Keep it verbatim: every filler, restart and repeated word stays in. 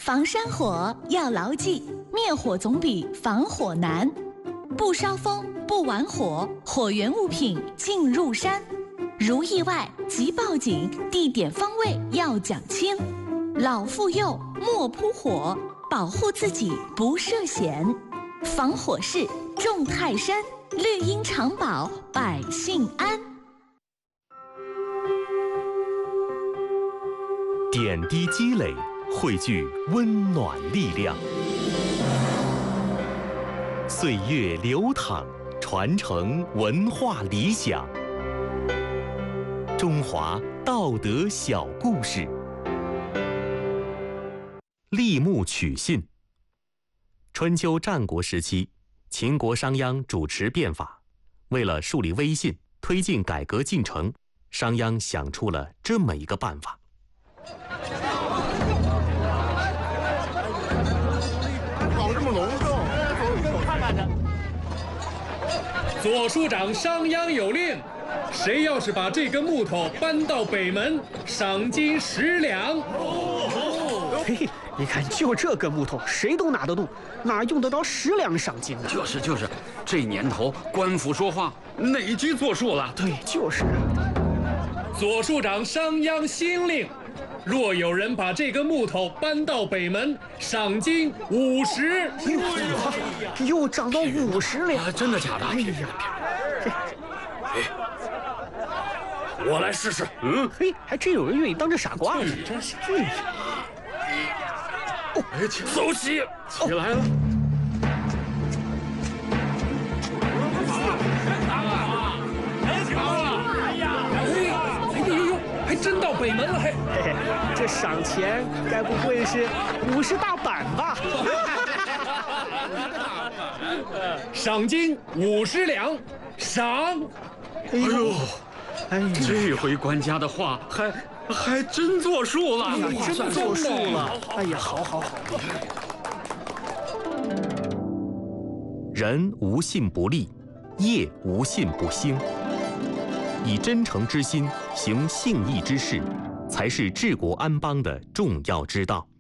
防山火要牢记，灭火总比防火难。不烧风，不玩火，火源物品进入山。如意外即报警，地点方位要讲清。老妇幼莫扑火，保护自己不涉险。防火势重泰山，绿荫长保百姓安。 点滴积累，汇聚温暖力量。岁月流淌，传承文化理想。中华道德小故事。立木取信。春秋战国时期，秦国商鞅主持变法，为了树立威信，推进改革进程，商鞅想出了这么一个办法。 搞这么隆重，看看去。 左庶长商鞅有令，谁要是把这根木头搬到北门，赏金十两。 嘿，你看，就这根木头，谁都拿得动，哪用得着十两赏金呢？ 就是就是，这年头官府说话，哪句作数了？ 对，就是。 左庶长商鞅新令，若有人把这根木头搬到北门，赏金五十。 又涨到五十两、 啊！真的假的？ 哎呀， 哎，我来试试。 嗯，嘿，还真有人愿意当这傻瓜呢。 真是。 嗯哦，哎，走起，起来了。 还真到北门了，嘿， 嘿嘿，这赏钱该不会是五十大板吧？ 赏金五十两，赏。 哎呦， 哎呀， 这回官家的话还还真作数了， 哎呀，真作数了。哎呀，好好好。 人无信不立，业无信不兴。以真诚之心行信义之事，才是治国安邦的重要之道。